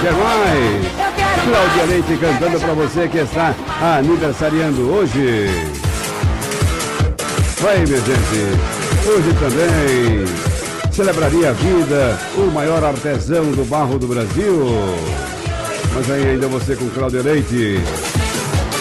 quer mais? Cláudia Leite cantando pra você que está aniversariando hoje. Vai, minha gente, hoje também celebraria a vida o maior artesão do barro do Brasil. Mas aí ainda você com Cláudia Leite.